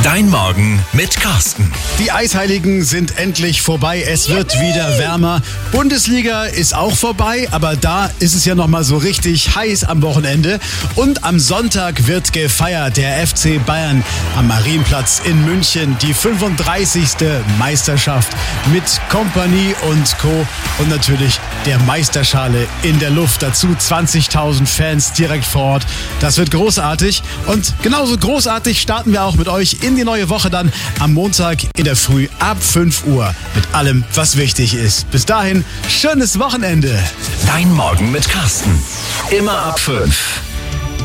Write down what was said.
Dein Morgen mit Carsten. Die Eisheiligen sind endlich vorbei. Es wird wieder wärmer. Bundesliga ist auch vorbei, aber da ist es ja nochmal so richtig heiß am Wochenende. Und am Sonntag wird gefeiert. Der FC Bayern am Marienplatz in München. Die 35. Meisterschaft mit Kompanie und Co. Und natürlich der Meisterschale in der Luft. Dazu 20.000 Fans direkt vor Ort. Das wird großartig. Und genauso großartig starten wir auch mit euch in die neue Woche dann am Montag in der Früh ab 5 Uhr mit allem, was wichtig ist. Bis dahin, schönes Wochenende. Dein Morgen mit Carsten. Immer ab 5.